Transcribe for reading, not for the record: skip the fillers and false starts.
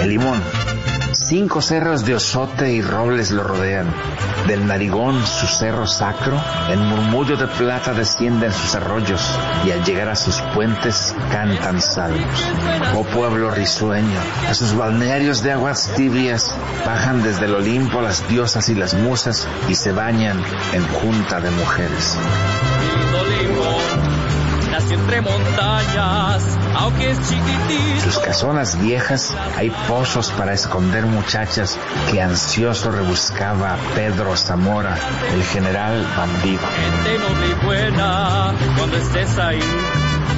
El Limón. 5 cerros de osote y robles lo rodean. Del Narigón, su cerro sacro, en murmullo de plata descienden sus arroyos, y al llegar a sus puentes cantan salmos. Oh pueblo risueño, a sus balnearios de aguas tibias bajan desde el Olimpo las diosas y las musas y se bañan en junta de mujeres. Nació entre montañas, aunque es chiquitito. Sus casonas viejas hay pozos para esconder muchachas que ansioso rebuscaba Pedro Zamora, el general bandido. Gente noble y buena, cuando estés ahí,